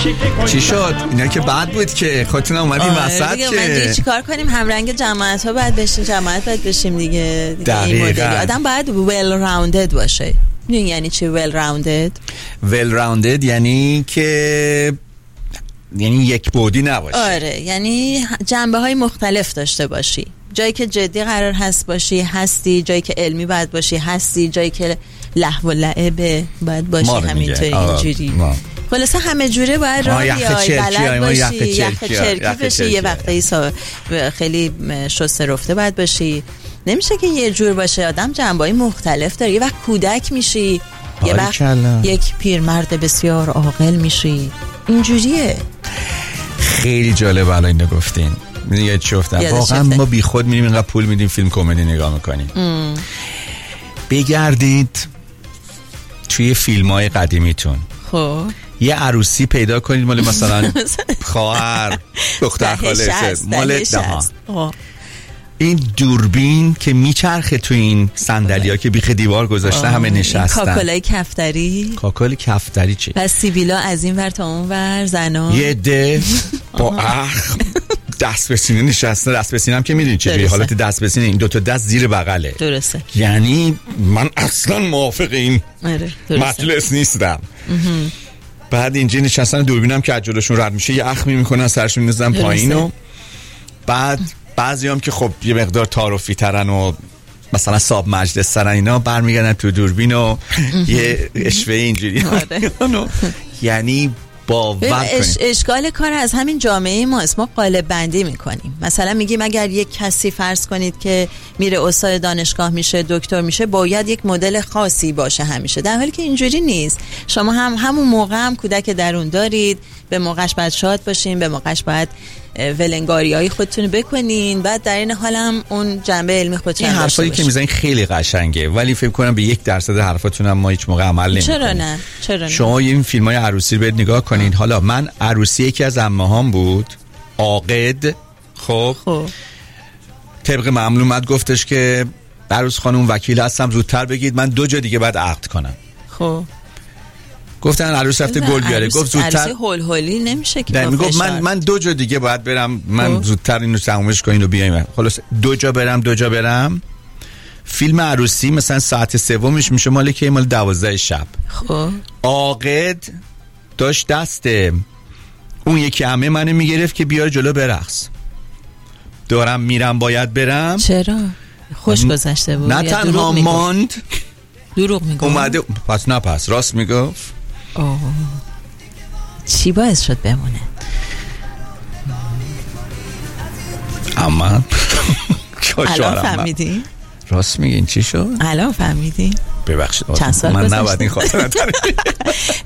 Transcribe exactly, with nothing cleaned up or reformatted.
چی شد؟ اینا که بعد بود که خودتون اومدین وسط که دیگه چیکار کنیم؟ همرنگ جماعت ها باید بشیم، جماعت باید بشیم دیگه, دیگه این مدلی آدم باید well rounded باشه. یعنی چی well rounded؟ well rounded یعنی که یعنی یک بعدی نباشی. آره، یعنی جنبه های مختلف داشته باشی. جایی که جدی قرار هست باشی هستی، جایی که علمی باید باشی هستی، جایی که لهو و لعبه باید باشی همینطوری اینجوری. خلاصه همه جوره باید راه بیای، بلد باشی، یخ چرکی بشی، یه وقتی خیلی شسته رفته باید باشی. نمیشه که یه جور باشه، آدم جنبه‌های مختلف داره. یه وقت کودک میشی، یه وقت یک پیرمرد بسیار عاقل میشی. اینجوریه. خیلی جالب الان اینو گفتین. میگه چی گفتم؟ واقعا ما بی خود میریم اینقدر پول میدیم فیلم کمدی نگاه میکنیم. بگردید توی فیلم‌های قدیمیتون. خب یه عروسی پیدا کنید مال مثلا خواهر دختر خاله مال ده. این دوربین که میچرخه تو این صندلی‌ها که بیخ دیوار گذاشته همه نشستن. کاکلای کفتری. کاکل کفتری چی؟ پس سیبیلا از این ور تا اون ور زنا. یه ده با اخ دست به سینه نشسته. دست به سینه هم که میدونی چجوری حالت دست به سینه، این دو تا دست زیر بغله. درسته. یعنی من اصلا موافق این مجلس نیستم. بعد اینجا نشستن، دوربینم که از جلوشون رد میشه یه اخمی میکنن سرشون میذارن پایین و بعد بعضی هم که خب یه مقدار تعارفی ترن و مثلا صاحب مجلس سرن اینا برمیگردن تو دوربین و یه اشوه اینجوری یعنی باور کنیم. اشکال کار از همین جامعه ماست. ما قالب بندی میکنیم. مثلا میگیم اگر یک کسی فرض کنید که میره استاد دانشگاه میشه، دکتر میشه، باید یک مدل خاصی باشه همیشه، در حالی که اینجوری نیست. شما هم همون موقع هم کودک درون دارید، به موقعش باید شاد باشین، به موقعش باید ولنگاری های خودتون بکنین، بعد در این حال هم اون جنبه علمی خودتون داشته باشین. این حرفایی که میزنین خیلی قشنگه ولی فکر کنم به یک درصد حرفاتون هم ما هیچ موقع عمل نمی‌کنیم. چرا نه؟ چرا نه؟ شما این فیلم‌های عروسی رو برید نگاه کنین. حالا من عروسی یکی از عمه‌هام بود، عاقد. خب خب طبق معمول اومد گفتش که عروس خانم وکیل هستم، زودتر بگید من دو جا دیگه بعد عقد کنم. خب گفتن عروس رفته گل بیاره، گفت زودتر. عروسی هول هولی نمیشه که میگفت من من دو جا دیگه باید برم، من زودتر اینو تمومش کنین و بیایم. خلاص دو جا برم دو جا برم فیلم عروسی مثلا ساعت سومش میشه مال که مال دوازده شب. خب عاقد داشت دست اون یکی عمه منو میگرفت که بیار جلو برقص. دارم میرم باید برم. چرا؟ خوش گذشته بود. نه تنها ماند دروغ میگفت. اومده پس نه پس راست میگفت. اوه. چی باعث شد بمونه؟ اما الان فهمیدی؟ راست میگین چی شد؟ الان فهمیدی؟ ببخشید چند سال من نباید این خاطرات